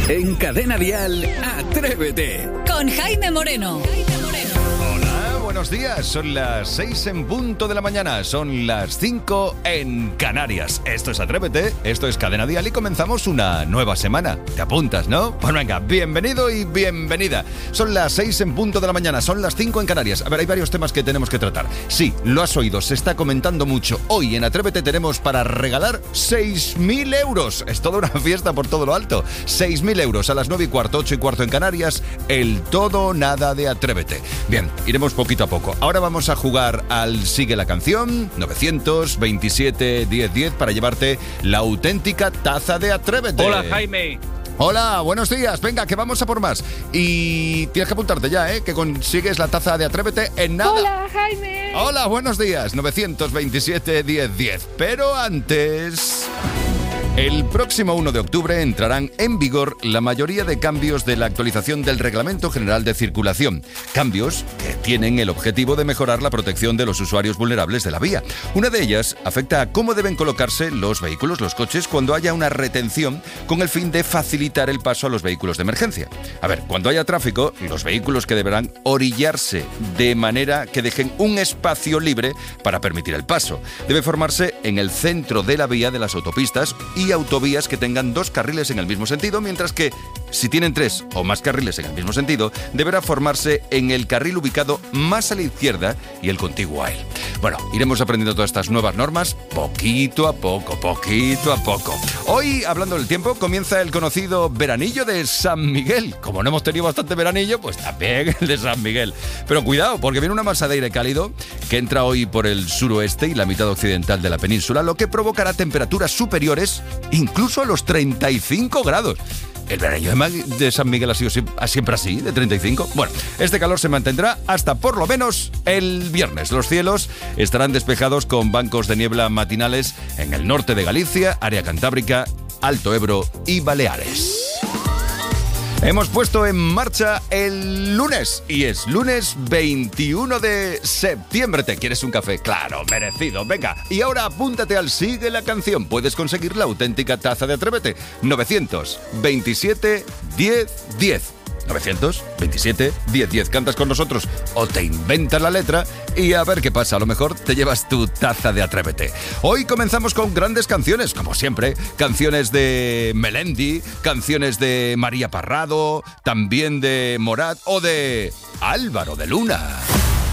En Cadena Dial, Atrévete. Con Jaime Moreno. Buenos días, son las 6 en punto de la mañana, son las 5 en Canarias. Esto es Atrévete, esto es Cadena Dial y comenzamos una nueva semana. ¿Te apuntas, no? Pues venga, bienvenido y bienvenida. Son las 6 en punto de la mañana, son las 5 en Canarias. A ver, hay varios temas que tenemos que tratar. Sí, lo has oído, se está comentando mucho. Hoy en Atrévete tenemos para regalar 6.000 euros. Es toda una fiesta por todo lo alto. 6.000 euros a las 9:15, 8:15 en Canarias. El todo o nada de Atrévete. Bien, iremos poquito a poco. Ahora vamos a jugar al Sigue la Canción, 927 10 10, para llevarte la auténtica taza de Atrévete. Hola, Jaime. Hola, buenos días. Venga, que vamos a por más. Y tienes que apuntarte ya, que consigues la taza de Atrévete en nada. Hola, Jaime. Hola, buenos días. 927 10 10. Pero antes... El próximo 1 de octubre entrarán en vigor la mayoría de cambios de la actualización del Reglamento General de Circulación. Cambios que tienen el objetivo de mejorar la protección de los usuarios vulnerables de la vía. Una de ellas afecta a cómo deben colocarse los vehículos, los coches, cuando haya una retención, con el fin de facilitar el paso a los vehículos de emergencia. A ver, cuando haya tráfico, los vehículos que deberán orillarse de manera que dejen un espacio libre para permitir el paso. Debe formarse en el centro de la vía de las autopistas y autovías que tengan 2 carriles en el mismo sentido, mientras que, si tienen 3 o más carriles en el mismo sentido, deberá formarse en el carril ubicado más a la izquierda y el contiguo a él. Bueno, iremos aprendiendo todas estas nuevas normas poquito a poco, poquito a poco. Hoy, hablando del tiempo, comienza el conocido veranillo de San Miguel. Como no hemos tenido bastante veranillo, pues también el de San Miguel. Pero cuidado, porque viene una masa de aire cálido que entra hoy por el suroeste y la mitad occidental de la península, lo que provocará temperaturas superiores incluso a los 35 grados. ¿El veranillo de San Miguel ha sido siempre así, de 35? Bueno, este calor se mantendrá hasta por lo menos el viernes. Los cielos estarán despejados con bancos de niebla matinales en el norte de Galicia, área cantábrica, Alto Ebro y Baleares. Hemos puesto en marcha el lunes y es lunes 21 de septiembre. ¿Te quieres un café? Claro, merecido. Venga, y ahora apúntate al Sigue la Canción. Puedes conseguir la auténtica taza de Atrévete. 927 10 10. 927 10 10. Cantas con nosotros o te inventas la letra y a ver qué pasa. A lo mejor te llevas tu taza de Atrévete. Hoy comenzamos con grandes canciones, como siempre. Canciones de Melendi, canciones de María Parrado, también de Morat o de Álvaro de Luna.